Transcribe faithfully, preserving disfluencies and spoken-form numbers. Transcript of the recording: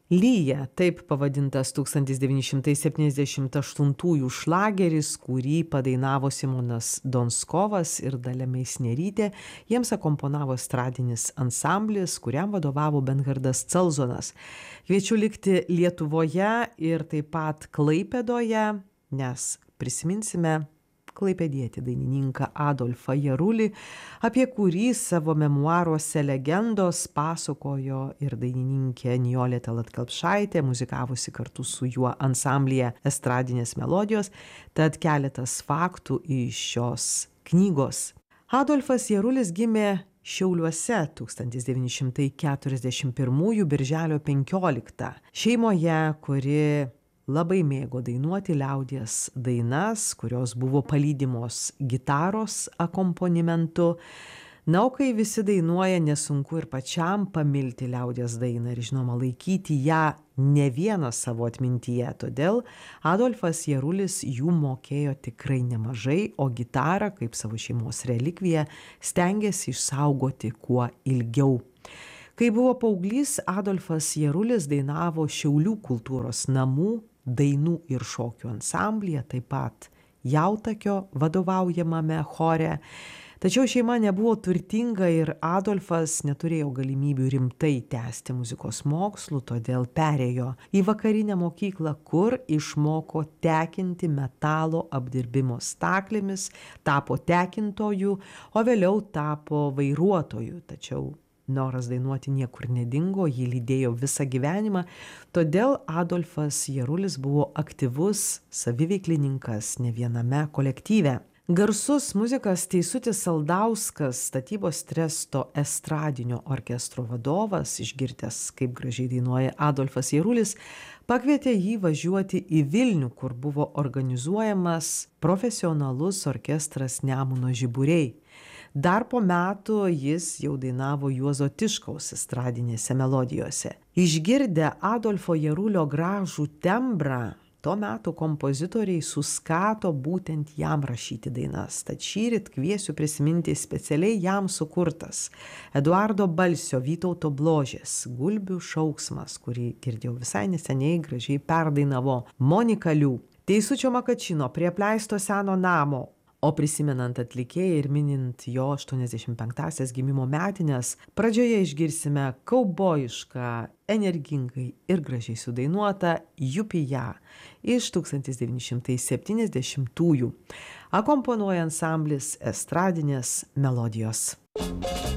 Lyja, taip pavadintas tūkstantis devyni šimtai septyniasdešimt aštuntųjų šlageris, kurį padainavo Simonas Donskovas ir Dalia Meisnerytė, jiems akomponavo estradinis ansamblis, kuriam vadovavo Benhardas Celzonas. Kviečiu likti Lietuvoje ir taip pat Klaipėdoje, nes prisiminsime klaipėdietį dainininką Adolfą Jarulį, apie kurį savo memuaruose legendos pasakojo ir dainininkė Nijolė Tallat Kelpšaitė, muzikavusi kartu su juo ansamblyje Estradinės melodijos, tad keletas faktų iš šios knygos. Adolfas Jarulis gimė Šiauliuose tūkstantis devyni šimtai keturiasdešimt pirmųjų birželio penkioliktą, šeimoje, kuri labai mėgo dainuoti liaudies dainas, kurios buvo palydimos gitaros akomponimentu. Na, o kai visi dainuoja, nesunku ir pačiam pamilti liaudies dainą ir, žinoma, laikyti ją ne vieną savo atmintyje. Todėl Adolfas Jarulis jų mokėjo tikrai nemažai, o gitarą, kaip savo šeimos relikviją, stengėsi išsaugoti kuo ilgiau. Kai buvo paauglys, Adolfas Jarulis dainavo Šiaulių kultūros namų dainų ir šokių ansamblyje, taip pat Jautakio vadovaujamame chore. Tačiau šeima nebuvo turtinga ir Adolfas neturėjo galimybių rimtai tęsti muzikos mokslų, todėl perėjo į vakarinę mokyklą, kur išmoko tekinti metalo apdirbimo staklėmis, tapo tekintoju, o vėliau tapo vairuotoju. Tačiau noras dainuoti niekur nedingo, jį lydėjo visą gyvenimą, todėl Adolfas Jarulis buvo aktyvus saviveiklininkas ne viename kolektyve. Garsus muzikas Teisutis Saldauskas, Statybos Tresto estradinio orkestro vadovas, išgirdęs, kaip gražiai dainuoja Adolfas Jarulis, pakvietė jį važiuoti į Vilnių, kur buvo organizuojamas profesionalus orkestras Nemuno žiburiai. Dar po metų jis jau dainavo Juozo Tiškaus estradinėse melodijose. Išgirdę Adolfo Jarulio gražų tembrą, to meto kompozitoriai suskato būtent jam rašyti dainas. Tad šįryt kviesiu prisiminti specialiai jam sukurtas Eduardo Balsio, Vytauto Bložės, Gulbių šauksmas, kurį girdėjau visai neseniai, gražiai perdainavo Monika Liu. Teisučio Makačino, Prie apleisto seno namo. O prisimenant atlikėją ir minint jo aštuoniasdešimt penktąsias gimimo metines, pradžioje išgirsime kaubojišką, energingai ir gražiai sudainuotą Jupiją iš tūkstantis devyni šimtai septyniasdešimtųjų. Akomponuoja ansamblis Estradinės melodijos.